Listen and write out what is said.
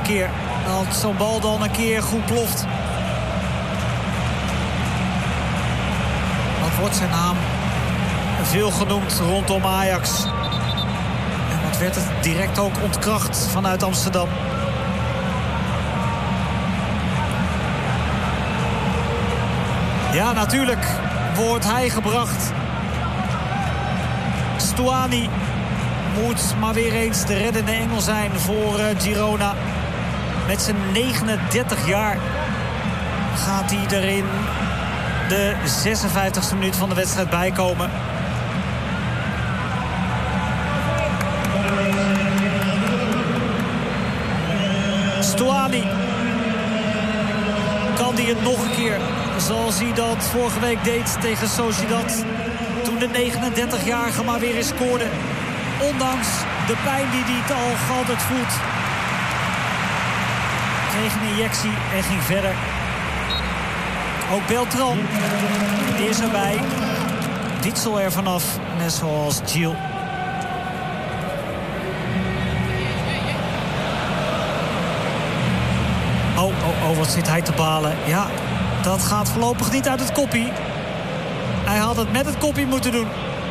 keer dat zo'n bal dan een keer goed ploft. Wat wordt zijn naam veel genoemd rondom Ajax. En wat werd het direct ook ontkracht vanuit Amsterdam. Ja, natuurlijk wordt hij gebracht. Stuani moet maar weer eens de reddende engel zijn voor Girona. Met zijn 39 jaar gaat hij er in de 56e minuut van de wedstrijd bijkomen. Stuani. Kan hij het nog een keer, zoals hij dat vorige week deed tegen Sociedad. Toen de 39-jarige maar weer eens scoorde. Ondanks de pijn die hij al altijd voelt. Kreeg een injectie en ging verder. Ook Beltran is erbij. Witsel er vanaf, net zoals Gil. Oh, wat zit hij te balen. Ja, dat gaat voorlopig niet uit het koppie. Hij had het met het koppie moeten doen.